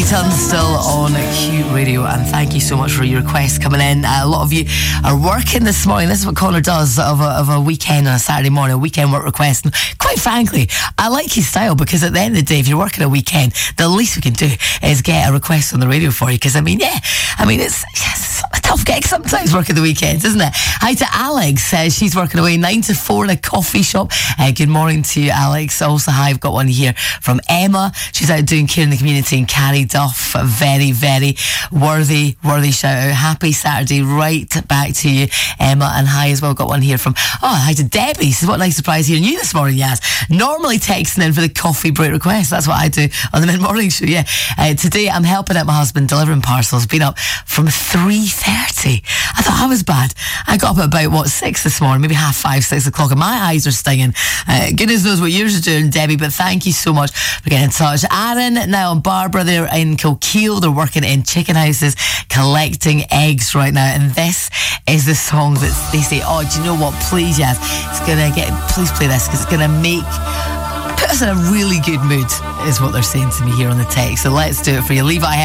Tunstall on Q Radio, and thank you so much for your requests coming in. A lot of you are working this morning. This is what Connor does of a weekend on a Saturday morning, a weekend work request. And quite frankly, I like his style, because at the end of the day, if you're working a weekend, the least we can do is get a request on the radio for you. Because it's a tough gig sometimes working the weekends, isn't it? Hi to Alex. She's working away 9 to 4 in a coffee shop. Good morning to you, Alex. Also, hi, I've got one here from Emma. She's out doing care in the community in Carry Duff. Very, very worthy shout out. Happy Saturday right back to you, Emma. And hi as well, got one here from hi to Debbie. Says, what a nice surprise hearing you this morning, Yaz. Normally texting in for the coffee break request. That's what I do on the mid-morning show. Today I'm helping out my husband delivering parcels. Been up from 3:30. I thought I was bad. I got up at about 6 this morning, maybe 5:30, 6 o'clock, and my eyes are stinging. Goodness knows what yours are doing, Debbie, but thank you so much for getting in touch. Aaron now and Barbara, they're in Kilkeel. They're working in chicken houses collecting eggs right now, and this is the song that they say, do you know what, please, yes, please play this, because it's gonna put us in a really good mood, is what they're saying to me here on the text. So let's do it for you. Levi